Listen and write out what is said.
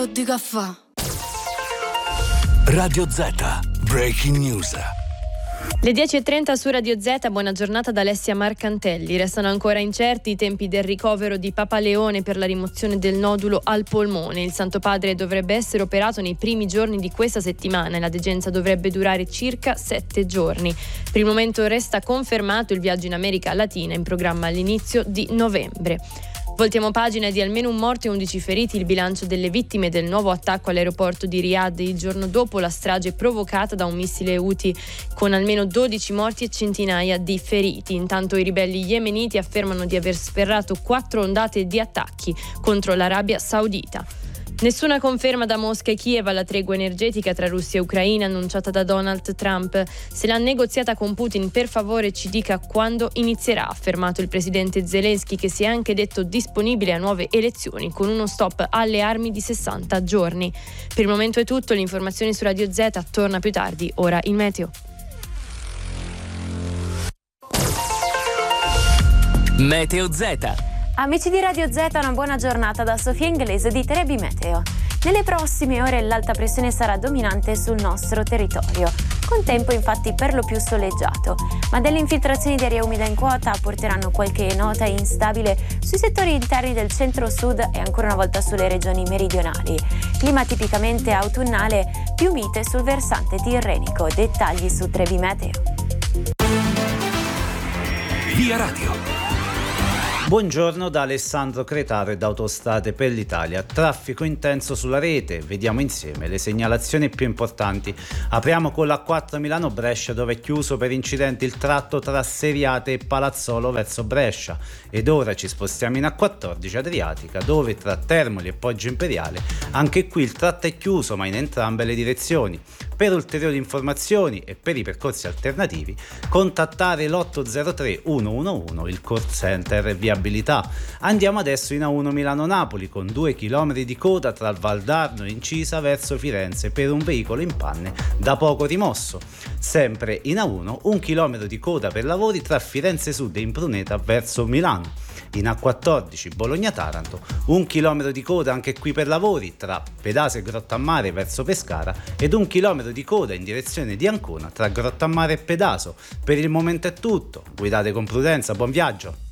di caffè. Radio Z, Breaking News. Le 10.30 su Radio Z, buona giornata da Alessia Marcantelli. Restano ancora incerti i tempi del ricovero di Papa Leone per la rimozione del nodulo al polmone. Il Santo Padre dovrebbe essere operato nei primi giorni di questa settimana e la degenza dovrebbe durare circa 7 giorni. Per il momento resta confermato il viaggio in America Latina in programma all'inizio di novembre. Voltiamo pagina. Di almeno un morto e 11 feriti il bilancio delle vittime del nuovo attacco all'aeroporto di Riyadh il giorno dopo la strage provocata da un missile Houthi, con almeno 12 morti e centinaia di feriti. Intanto i ribelli yemeniti affermano di aver sferrato 4 ondate di attacchi contro l'Arabia Saudita. Nessuna conferma da Mosca e Kiev alla tregua energetica tra Russia e Ucraina annunciata da Donald Trump. Se l'ha negoziata con Putin, per favore ci dica quando inizierà, ha affermato il presidente Zelensky, che si è anche detto disponibile a nuove elezioni con uno stop alle armi di 60 giorni. Per il momento è tutto, l'informazione su Radio Z torna più tardi, ora il meteo. Meteo Z. Amici di Radio Z, una buona giornata da Sofia Inglese di Trebi Meteo. Nelle prossime ore l'alta pressione sarà dominante sul nostro territorio, con tempo infatti per lo più soleggiato, ma delle infiltrazioni di aria umida in quota porteranno qualche nota instabile sui settori interni del centro-sud e ancora una volta sulle regioni meridionali. Clima tipicamente autunnale, più mite sul versante tirrenico. Dettagli su Trebi Meteo. Via Radio. Buongiorno da Alessandro Cretaro e da Autostrade per l'Italia. Traffico intenso sulla rete, vediamo insieme le segnalazioni più importanti. Apriamo con la A4 Milano-Brescia, dove è chiuso per incidenti il tratto tra Seriate e Palazzolo verso Brescia, ed ora ci spostiamo in A14 Adriatica, dove tra Termoli e Poggio Imperiale anche qui il tratto è chiuso, ma in entrambe le direzioni. Per ulteriori informazioni e per i percorsi alternativi contattare l'803 111, il call center viabilità. Andiamo adesso in A1 Milano-Napoli con 2 km di coda tra Valdarno e Incisa verso Firenze per un veicolo in panne da poco rimosso. Sempre in A1 1 km di coda per lavori tra Firenze Sud e Impruneta verso Milano. In A14 Bologna-Taranto 1 km di coda anche qui per lavori tra Pedase e Grottammare verso Pescara ed 1 km di coda in direzione di Ancona tra Grottammare e Pedaso. Per il momento è tutto, guidate con prudenza, buon viaggio!